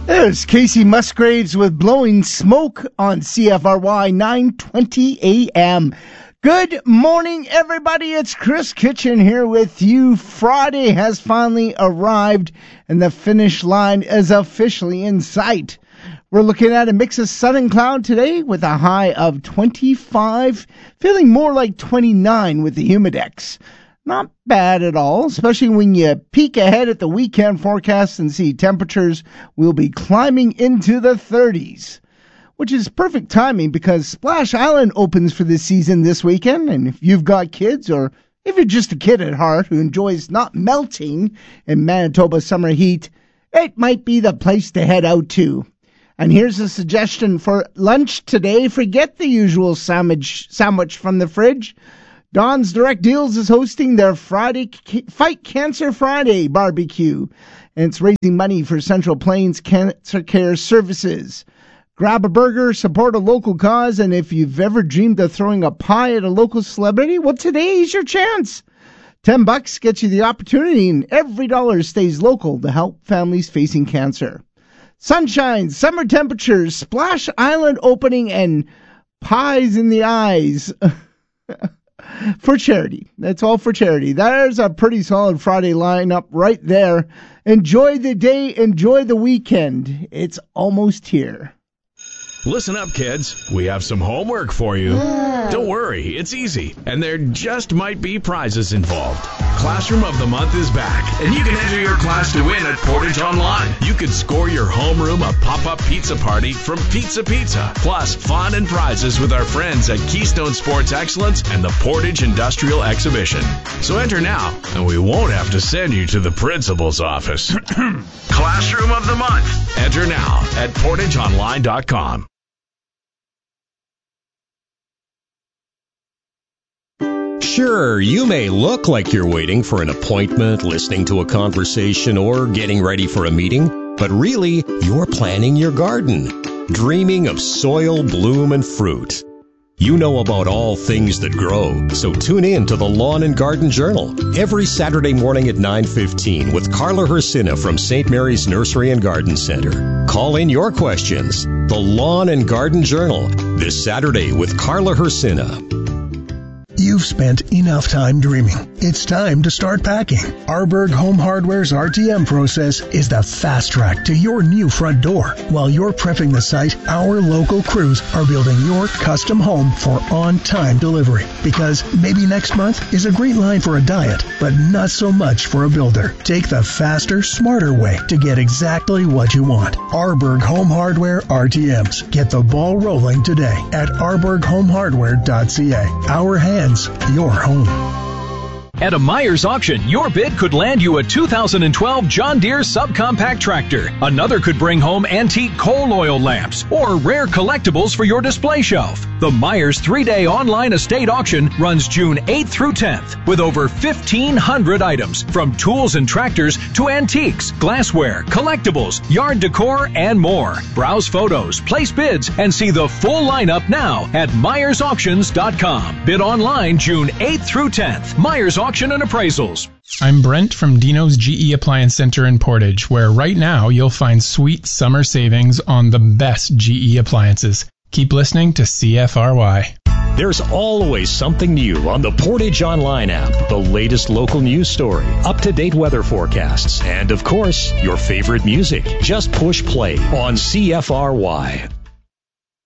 There's Casey Musgraves with Blowing Smoke on CFRY 920 AM. Good morning, everybody. It's Chris Kitchen here with you. Friday has finally arrived, and the finish line is officially in sight. We're looking at a mix of sun and cloud today with a high of 25, feeling more like 29 with the humidex. Not bad at all, especially when you peek ahead at the weekend forecast and see temperatures will be climbing into the 30s, which is perfect timing because Splash Island opens for the season this weekend. And if you've got kids, or if you're just a kid at heart who enjoys not melting in Manitoba's summer heat, it might be the place to head out to. And here's a suggestion for lunch today. Forget the usual sandwich from the fridge. Don's Direct Deals is hosting their Friday Fight Cancer Friday barbecue, and it's raising money for Central Plains Cancer Care Services. Grab a burger, support a local cause, and if you've ever dreamed of throwing a pie at a local celebrity, well, today is your chance. $10 gets you the opportunity, and every dollar stays local to help families facing cancer. Sunshine, summer temperatures, Splash Island opening, and pies in the eyes. For charity. That's all for charity. There's a pretty solid Friday lineup right there. Enjoy the day. Enjoy the weekend. It's almost here. Listen up, kids. We have some homework for you. Don't worry, it's easy, and there just might be prizes involved. Classroom of the Month is back, and you can enter your class to win at Portage Online. You could score your homeroom a pop-up pizza party from Pizza Pizza, plus fun and prizes with our friends at Keystone Sports Excellence and the Portage Industrial Exhibition. So enter now, and we won't have to send you to the principal's office. Classroom of the Month. Enter now at portageonline.com. Sure, you may look like you're waiting for an appointment, listening to a conversation, or getting ready for a meeting, but really, you're planning your garden, dreaming of soil, bloom, and fruit. You know about all things that grow, so tune in to the Lawn and Garden Journal every Saturday morning at 9:15 with Carla Hersina from St. Mary's Nursery and Garden Center. Call in your questions. The Lawn and Garden Journal, this Saturday with Carla Hersina. You've spent enough time dreaming. It's time to start packing. Arborg Home Hardware's RTM process is the fast track to your new front door. While you're prepping the site, our local crews are building your custom home for on-time delivery. Because maybe next month is a great line for a diet, but not so much for a builder. Take the faster, smarter way to get exactly what you want. Arborg Home Hardware RTMs. Get the ball rolling today at arborghomehardware.ca. Our hands, your home. At a Myers auction, your bid could land you a 2012 John Deere subcompact tractor. Another could bring home antique coal oil lamps or rare collectibles for your display shelf. The Myers 3-day online estate auction runs June 8th through 10th with over 1,500 items from tools and tractors to antiques, glassware, collectibles, yard decor, and more. Browse photos, place bids, and see the full lineup now at MyersAuctions.com. Bid online June 8th through 10th. Myers Auction and Appraisals. I'm Brent from Dino's GE Appliance Center in Portage, where right now you'll find sweet summer savings on the best GE appliances. Keep listening to CFRY. There's always something new on the Portage Online app. The latest local news story, up-to-date weather forecasts, and of course, your favorite music. Just push play on CFRY.